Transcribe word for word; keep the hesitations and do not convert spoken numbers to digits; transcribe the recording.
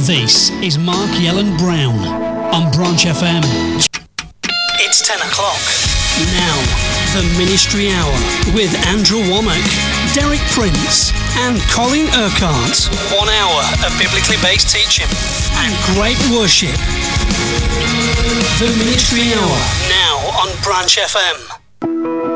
This is Mark Yellen Brown on Branch F M. It's ten o'clock. Now, the Ministry Hour with Andrew Womack, Derek Prince and Colin Urquhart. One hour of biblically based teaching and great worship. The Ministry Hour, now on Branch F M.